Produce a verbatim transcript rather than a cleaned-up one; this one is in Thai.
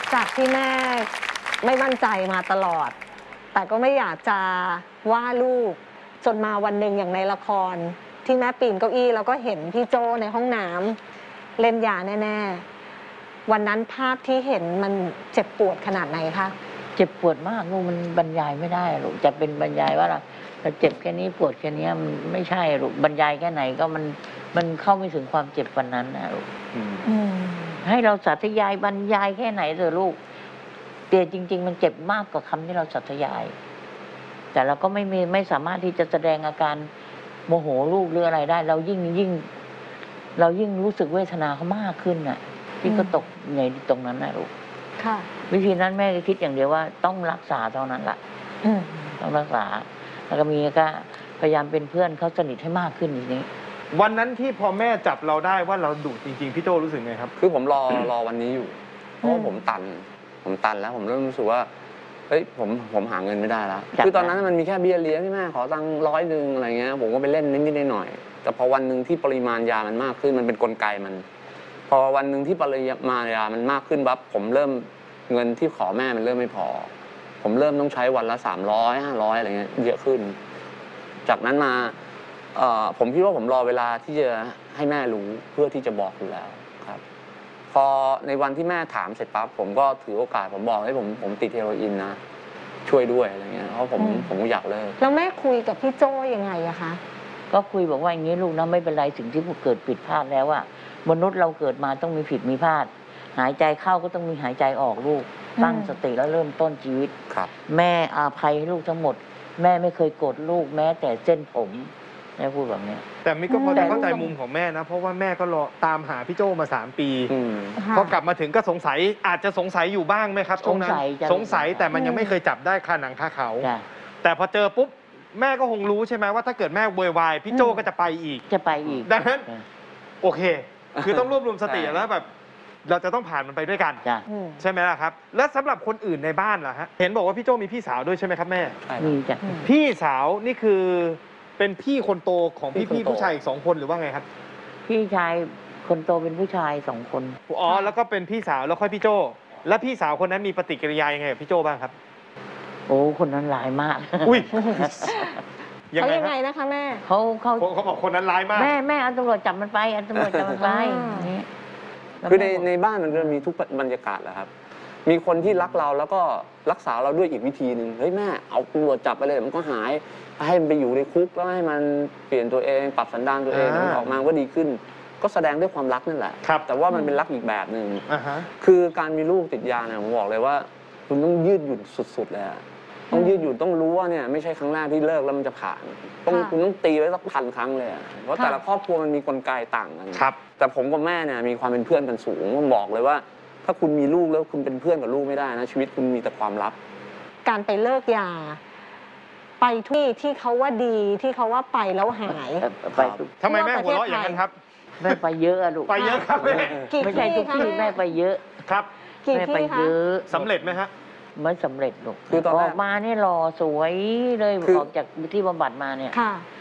จากที่แม่ไม่มั่นใจมาตลอดแต่ก็ไม่อยากจะว่าลูกจนมาวันหนึ่งอย่างในละครที่แม่ปีนเก้าอี้แล้วก็เห็นพี่โจในห้องน้ำเล่นยาแน่ๆวันนั้นภาพที่เห็นมันเจ็บปวดขนาดไหนคะเจ็บปวดมากลูกมันบรรยายไม่ได้ลูกจะเป็นบรรยายว่าเราเจ็บแค่นี้ปวดแค่นี้มันไม่ใช่ลูกบรรยายแค่ไหนก็มันมันเข้าไม่ถึงความเจ็บวันนั้นนะลูกให้เราสาธยายบรรยายแค่ไหนเถอะลูกแต่จริงๆมันเจ็บมากกว่าคำที่เราสาธยายแต่เราก็ไม่มีไม่สามารถที่จะแสดงอาการโมโหลูกหรืออะไรได้เรายิ่งยิ่งเรายิ่งรู้สึกเวทนาเขามากขึ้นน่ะที่ก็ตกในตรงนั้นนะลูกวิธีนั้นแม่ก็คิดอย่างเดียวว่าต้องรักษาเท่านั้นแหละต้องรักษาแล้วก็มีก็พยายามเป็นเพื่อนเขาสนิทให้มากขึ้นอย่างนี้วันนั้นที่พอแม่จับเราได้ว่าเราดุจริงๆพี่โจรู้สึกไงครับคือผมรอรอวันนี้อยู่เพราะผมตันผมตันแล้วผมเริ่มรู้สึกว่าเฮ้ยผมผมหาเงินไม่ได้แล้วคือตอนนั้นมันมีแค่เบี้ยเลี้ยงที่แม่ขอตังค์ร้อยหนึ่งอะไรเงี้ยผมก็ไปเล่นนิดๆหน่อยๆแต่พอวันหนึ่งที่ปริมาณยามันมากขึ้นมันเป็นกลไกมันพอวันหนึ่งที่ปริมาณยามันมากขึ้นปั๊บผมเริ่มเงินที่ขอแม่มันเริ่มไม่พอผมเริ่มต้องใช้วันละสามร้อยห้าร้อยอะไรเงี้ยเยอะขึ้นจากนั้นมาผมคิดว่าผมรอเวลาที่จะให้แม่รู้เพื่อที่จะบอกอยู่แล้วครับพอในวันที่แม่ถามเสร็จปั๊บผมก็ถือโอกาสผมบอกให้ผมผมติดเฮโรอีนนะช่วยด้วยอะไรเงี้ยเพราะผมผมอยากเลิกแล้วแม่คุยกับพี่โจ้ยังไงอะคะก็คุยบอกว่าอย่างนี้ลูกนะไม่เป็นไรสิ่งที่เกิดผิดพลาดแล้วอะมนุษย์เราเกิดมาต้องมีผิดมีพลาดหายใจเข้าก็ต้องมีหายใจออกลูกตั้งสติแล้วเริ่มต้นชีวิตแม่อาภัยให้ลูกทั้งหมดแม่ไม่เคยโกรธลูกแม้แต่เส้นผมแม่พูดแบบนี้แต่มิก็พอจะเข้าใจมุมของแม่นะเพราะว่าแม่ก็รอตามหาพี่โจมาสามปีพอกลับมาถึงก็สงสัยอาจจะสงสัยอยู่บ้างไหมครับช่วงนั้นสงสัยแต่มันยังไม่เคยจับได้คาหนังคาเขาแต่พอเจอปุ๊บแม่ก็คงรู้ใช่ไหมว่าถ้าเกิดแม่โวยวายพี่โจก็จะไปอีกจะไปอีกดังนั้นโอเคคือต้องรวบรวมสติแล้วแบบเราจะต้องผ่านมันไปด้วยกันใช่ไหมล่ะครับและสำหรับคนอื่นในบ้านล่ะฮะเห็นบอกว่าพี่โจมีพี่สาวด้วยใช่ไหมครับแม่มีจ้ะพี่สาวนี่คือเป็นพี่คนโตของพี่พี่ผู้ชายอีกสองคนหรือว่าไงครับพี่ชายคนโตเป็นผู้ชายสองคนอ๋อแล้วก็เป็นพี่สาวแล้วค่อยพี่โจแล้วพี่สาวคนนั้นมีปฏิกิริยายังไงกับพี่โจบ้างครับโอ้คนนั้นร้ายมากอุ้ยเขายังไงนะคะแม่เขาเขาเขาบอกคนนั้นร้ายมากแม่แม่เอาตำรวจจับมันไปเอาตำรวจจับมันไปคือในในบ้านมันจะมีทุกบรรยากาศแหละครับมีคนที่รักเราแล้วก็รักษาเราด้วยอีกวิธีหนึ่งเฮ้ยแม่เอาตำรวจจับไปเลยมันก็หายให้มันไปอยู่ในคุกแล้วให้มันเปลี่ยนตัวเองปรับสันดานตัวเองออกมาก็ดีขึ้นก็แสดงด้วยความรักนั่นแหละแต่ว่ามันเป็นรักอีกแบบหนึ่งคือการมีลูกติดยาเนี่ยผมบอกเลยว่าคุณต้องยืดหยุ่นสุดๆเลยต้องยืดหยุ่นต้องรู้ว่าเนี่ยไม่ใช่ครั้งแรกที่เลิกแล้วมันจะผ่านต้องคุณต้องตีไว้สักพันครั้งเลยเพราะแต่ละครอบครัวมันมีกลไกต่างกันแต่ผมกับแม่เนี่ยมีความเป็นเพื่อนกันสูงผมบอกเลยว่าถ้าคุณมีลูกแล้วคุณเป็นเพื่อนกับลูกไม่ได้นะชีวิตคุณมีแต่ความลับการไปเลิกยาไปที่ที่เขาว่าดีที่เขาว่าไปแล้วหายไปทำไมแม่หัวเราะอย่างนั้นครับแม่ไปเยอะลูกไปเยอะครับแม่ไม่ใช่ทุกที่แม่ไปเยอะครับแม่ไปเยอะสำเร็จไหมฮะไม่สำเร็จลูกออกมาเนี่ยหล่อสวยเลยออกจากที่บำบัดมาเนี่ย